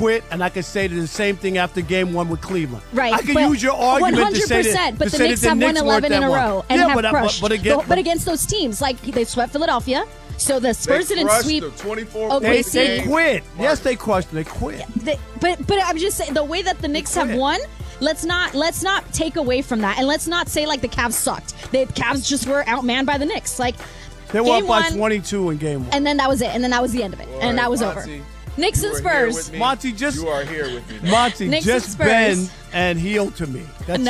quit, and I can say the same thing after game one with Cleveland. Right. I can use your argument to say that. But the Knicks have won 11 in a row and have crushed. But against those teams, like they swept Philadelphia. So the Spurs didn't sweep. They quit. Yes, they crushed. They quit. But I'm just saying the way that the Knicks have won. Let's not take away from that, and let's not say like the Cavs sucked. The Cavs just were outmanned by the Knicks. Like they were up by 22 in game one, and then that was it, and then that was the end of it, and that was over. Knicks and Spurs. Monty, you are here with me. Monty, just bend and heel to me. That's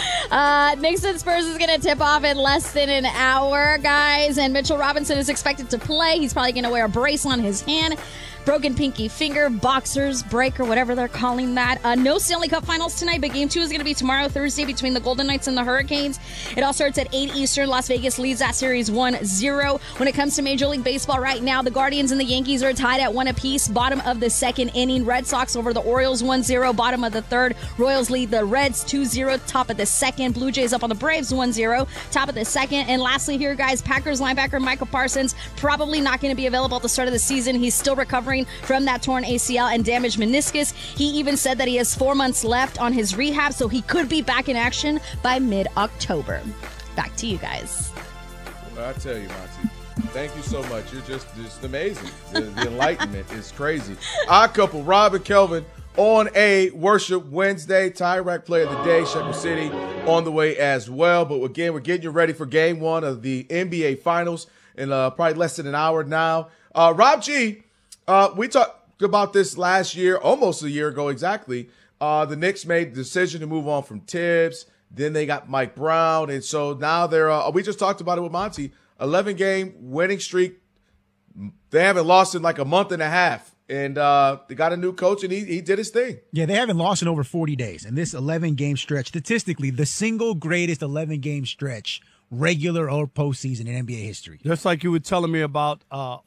it. Knicks and Spurs is going to tip off in less than an hour, guys. And Mitchell Robinson is expected to play. He's probably going to wear a brace on his hand. Broken pinky finger, boxer's break, or whatever they're calling that. No Stanley Cup finals tonight, but game 2 is going to be tomorrow, Thursday, between the Golden Knights and the Hurricanes. It all starts at 8 Eastern. Las Vegas leads that series 1-0. When it comes to Major League Baseball right now, the Guardians and the Yankees are tied at 1 apiece. Bottom of the second inning. Red Sox over the Orioles 1-0. Bottom of the third. Royals lead the Reds 2-0. Top of the second. Blue Jays up on the Braves 1-0. Top of the second. And lastly here, guys, Packers linebacker Michael Parsons probably not going to be available at the start of the season. He's still recovering from that torn ACL and damaged meniscus. He even said that he has 4 months left on his rehab, so he could be back in action by mid-October. Back to you guys. Well, I tell you, Monty, thank you so much. You're just amazing. The enlightenment is crazy. Our couple, Rob and Kelvin, on a Worship Wednesday. Tyrek Player of the Day, Shepherd City on the way as well. But again, we're getting you ready for game 1 of the NBA Finals in probably less than an hour now. Rob G., we talked about this last year, almost a year ago exactly. The Knicks made the decision to move on from Tibbs. Then they got Mike Brown. And so now they're we just talked about it with Monty, 11-game winning streak. They haven't lost in like a month and a half. And they got a new coach, and he did his thing. Yeah, they haven't lost in over 40 days. And this 11-game stretch, statistically, the single greatest 11-game stretch, regular or postseason in NBA history. Just like you were telling me about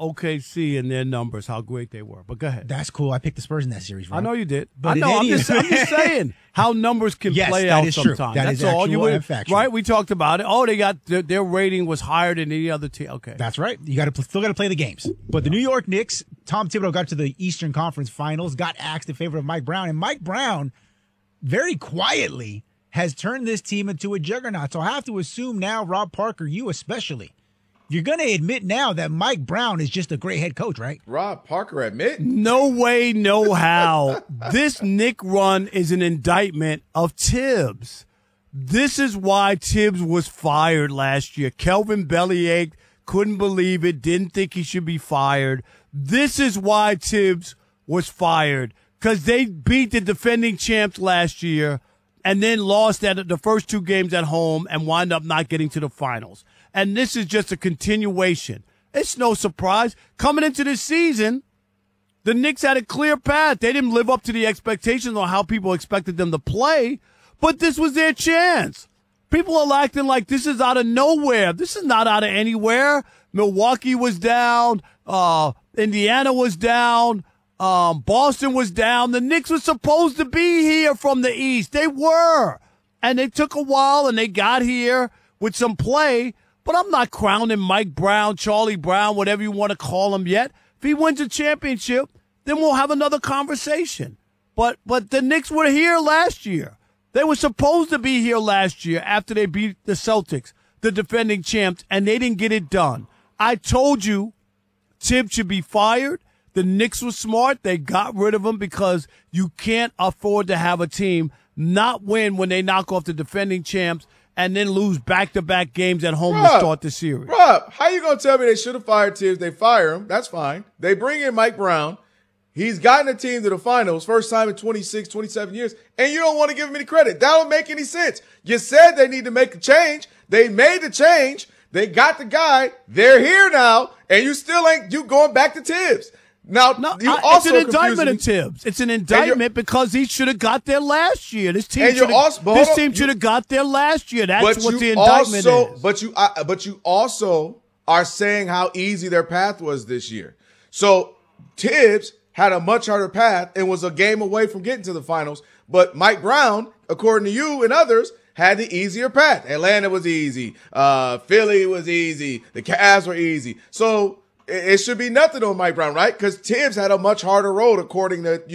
OKC and their numbers, how great they were. But go ahead. That's cool. I picked the Spurs in that series, right? I know you did. But I'm just saying how numbers can play out sometimes. That's all. Right? We talked about it. Oh, they got their rating was higher than any other team. Okay. That's right. You still got to play the games. But the New York Knicks, Tom Thibodeau got to the Eastern Conference Finals, got axed in favor of Mike Brown. And Mike Brown, very quietly, has turned this team into a juggernaut. So I have to assume now, Rob Parker, you especially, you're going to admit now that Mike Brown is just a great head coach, right? Rob Parker admit? No way, no how. This Knick run is an indictment of Tibbs. This is why Tibbs was fired last year. Kelvin bellyached, couldn't believe it, didn't think he should be fired. This is why Tibbs was fired, because they beat the defending champs last year and then lost at the first 2 games at home and wind up not getting to the finals. And this is just a continuation. It's no surprise. Coming into this season, the Knicks had a clear path. They didn't live up to the expectations on how people expected them to play, but this was their chance. People are acting like this is out of nowhere. This is not out of anywhere. Milwaukee was down. Indiana was down. Boston was down. The Knicks were supposed to be here from the East. They were. And it took a while, and they got here with some play. But I'm not crowning Mike Brown, Charlie Brown, whatever you want to call him yet. If he wins a championship, then we'll have another conversation. But the Knicks were here last year. They were supposed to be here last year after they beat the Celtics, the defending champs, and they didn't get it done. I told you Tibbs should be fired. The Knicks were smart. They got rid of him because you can't afford to have a team not win when they knock off the defending champs and then lose back-to-back games at home to start the series. Rob, how you going to tell me they should have fired Tibbs? They fire him. That's fine. They bring in Mike Brown. He's gotten a team to the finals, first time in 26, 27 years, and you don't want to give him any credit. That don't make any sense. You said they need to make a change. They made the change. They got the guy. They're here now, and you going back to Tibbs. Now, it's an indictment of Tibbs. It's an indictment because he should have got there last year. This team should have got there last year. That's what the indictment is. But you also are saying how easy their path was this year. So Tibbs had a much harder path and was a game away from getting to the finals. But Mike Brown, according to you and others, had the easier path. Atlanta was easy. Philly was easy. The Cavs were easy. So it should be nothing on Mike Brown, right? Because Tibbs had a much harder road, according to